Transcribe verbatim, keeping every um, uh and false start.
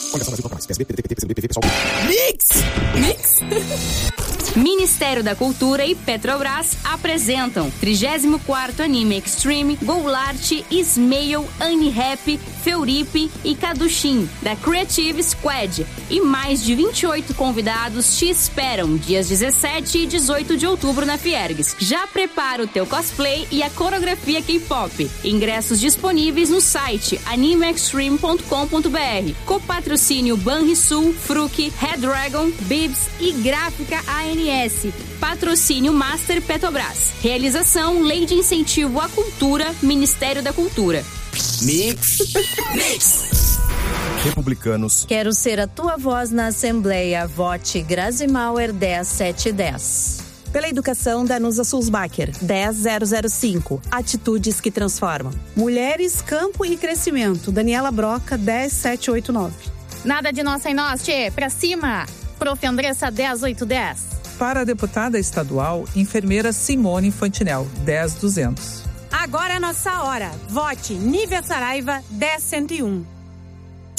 Mix! Mix! Ministério da Cultura e Petrobras apresentam trigésimo quarto Anime Extreme, Goulart, Ismail, Annie-Rap, Feuripe e Kadushin, da Creative Squad. E mais de vinte e oito convidados te esperam dias dezessete e dezoito de outubro na Fiergues. Já prepara o teu cosplay e a coreografia K-pop. Ingressos disponíveis no site anime extreme ponto com ponto b r. Copatrocínio Banrisul, Fruc, Red Dragon, Bibs e Gráfica A N S. Patrocínio Master Petrobras. Realização Lei de Incentivo à Cultura, Ministério da Cultura. Mix! Mix! Republicanos. Quero ser a tua voz na Assembleia. Vote Grazi Mauer dez sete dez. Pela educação, Danusa Sulzbacher, dez zero zero cinco. Atitudes que transformam. Mulheres, campo e crescimento, Daniela Broca, dez sete oito nove. Nada de nós sem nós, tchê, pra cima. Prof. Andressa, dez oito dez. Para a deputada estadual, enfermeira Simone Fantinel, dez duzentos. Agora é a nossa hora. Vote Nívia Saraiva, dez cento e um.